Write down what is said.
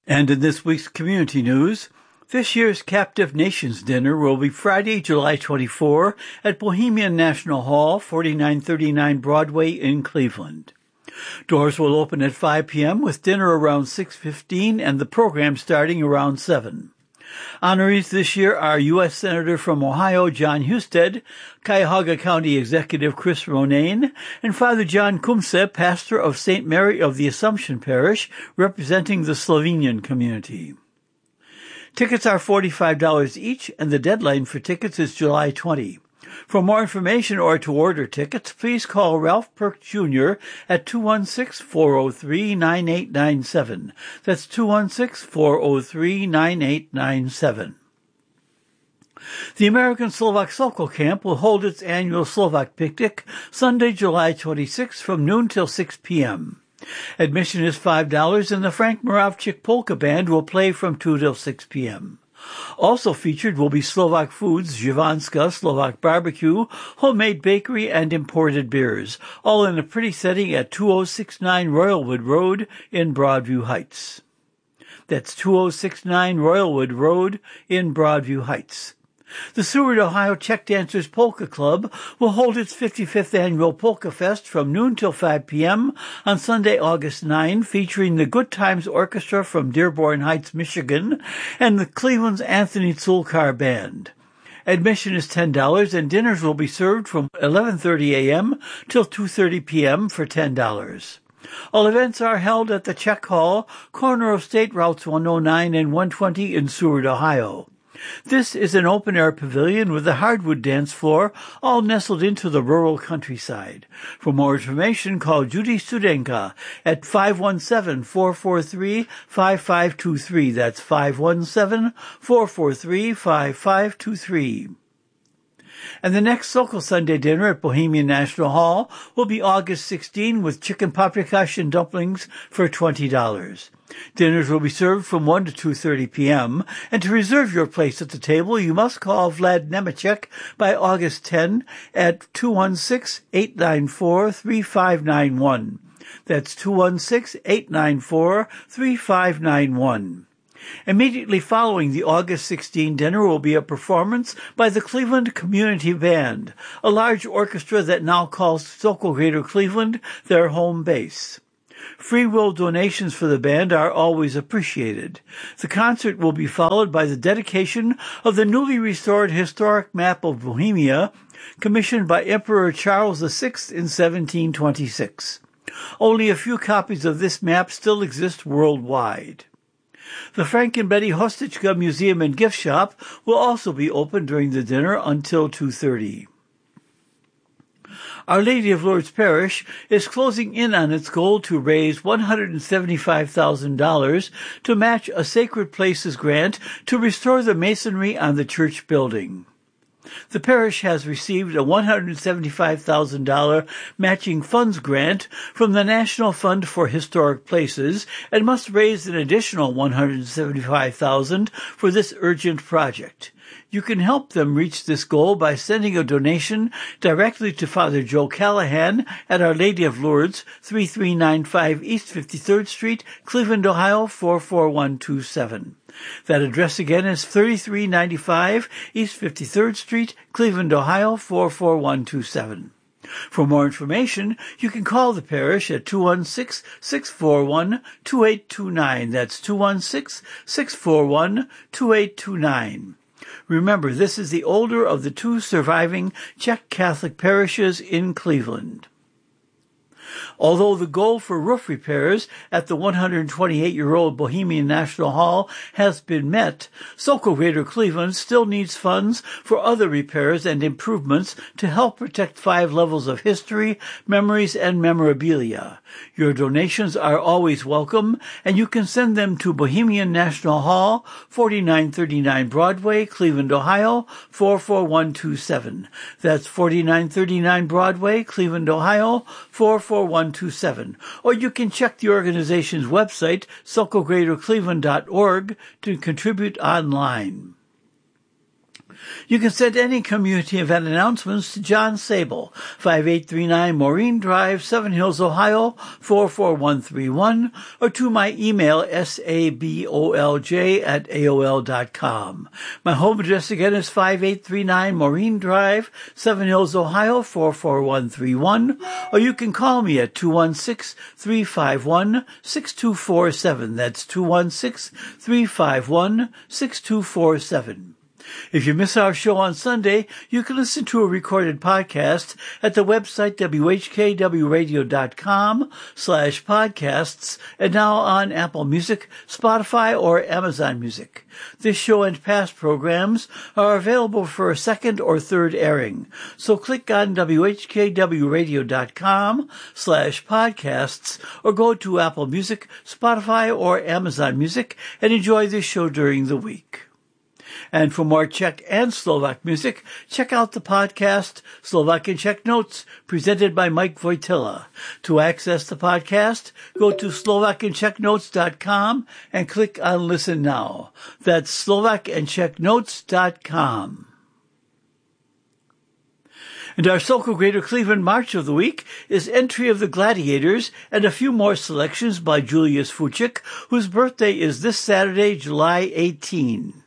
And in this week's community news, this year's Captive Nations Dinner will be Friday, July 24 at Bohemian National Hall, 4939 Broadway in Cleveland. Doors will open at 5 p.m. with dinner around 6:15 and the program starting around 7. Honorees this year are U.S. Senator from Ohio John Husted, Cuyahoga County Executive Chris Ronayne, and Father John Kumse, pastor of St. Mary of the Assumption Parish, representing the Slovenian community. Tickets are $45 each, and the deadline for tickets is July 20. For more information or to order tickets, please call Ralph Perk Jr. at 216-403-9897. That's 216-403-9897. The American Slovak Sokol Camp will hold its annual Slovak picnic Sunday, July 26 from noon till 6 p.m. Admission is $5, and the Frank Moravchik Polka Band will play from 2 till 6 p.m. Also featured will be Slovak foods, Živanska, Slovak barbecue, homemade bakery, and imported beers, all in a pretty setting at 2069 Royalwood Road in Broadview Heights. That's 2069 Royalwood Road in Broadview Heights. The Seward, Ohio Czech Dancers Polka Club will hold its 55th annual Polka Fest from noon till 5 p.m. on Sunday, August 9, featuring the Good Times Orchestra from Dearborn Heights, Michigan, and the Cleveland's Anthony Tzulkar Band. Admission is $10, and dinners will be served from 11:30 a.m. till 2:30 p.m. for $10. All events are held at the Czech Hall, corner of State Routes 109 and 120 in Seward, Ohio. This is an open-air pavilion with a hardwood dance floor, all nestled into the rural countryside. For more information, call Judy Studenka at 517-443-5523. That's 517-443-5523. And the next Sokol Sunday dinner at Bohemian National Hall will be August 16 with chicken paprikash and dumplings for $20. Dinners will be served from 1 to 2:30 p.m., and to reserve your place at the table, you must call Vlad Nemechek by August 10 at 216-894-3591. That's 216-894-3591. Immediately following the August 16 dinner will be a performance by the Cleveland Community Band, a large orchestra that now calls Sokol Greater Cleveland their home base. Free will donations for the band are always appreciated. The concert will be followed by the dedication of the newly restored historic map of Bohemia, commissioned by Emperor Charles VI in 1726. Only a few copies of this map still exist worldwide. The Frank and Betty Hostichka Museum and Gift Shop will also be open during the dinner until 2:30. Our Lady of Lourdes Parish is closing in on its goal to raise $175,000 to match a Sacred Places grant to restore the masonry on the church building. The parish has received a $175,000 matching funds grant from the National Fund for Historic Places and must raise an additional $175,000 for this urgent project. You can help them reach this goal by sending a donation directly to Father Joe Callahan at Our Lady of Lourdes, 3395 East 53rd Street, Cleveland, Ohio, 44127. That address again is 3395 East 53rd Street, Cleveland, Ohio, 44127. For more information, you can call the parish at 216-641-2829. That's 216-641-2829. Remember, this is the older of the two surviving Czech Catholic parishes in Cleveland. Although the goal for roof repairs at the 128-year-old Bohemian National Hall has been met, Sokol Greater Cleveland still needs funds for other repairs and improvements to help protect 5 levels of history, memories, and memorabilia. Your donations are always welcome, and you can send them to Bohemian National Hall, 4939 Broadway, Cleveland, Ohio, 44127. That's 4939 Broadway, Cleveland, Ohio, 44127. Or you can check the organization's website, sokolgreatercleveland.org, to contribute online. You can send any community event announcements to John Sable, 5839 Maureen Drive, Seven Hills, Ohio, 44131, or to my email, sabolj@aol.com. My home address again is 5839 Maureen Drive, Seven Hills, Ohio, 44131, or you can call me at 216-351-6247. That's 216-351-6247. If you miss our show on Sunday, you can listen to a recorded podcast at the website whkwradio.com/podcasts and now on Apple Music, Spotify, or Amazon Music. This show and past programs are available for a second or third airing. So click on whkwradio.com/podcasts or go to Apple Music, Spotify, or Amazon Music and enjoy this show during the week. And for more Czech and Slovak music, check out the podcast Slovak and Czech Notes, presented by Mike Wojtyla. To access the podcast, go to slovakandczechnotes.com and click on Listen Now. That's slovakandczechnotes.com. And our Sokol Greater Cleveland March of the Week is Entry of the Gladiators and a few more selections by Julius Fuchik, whose birthday is this Saturday, July 18.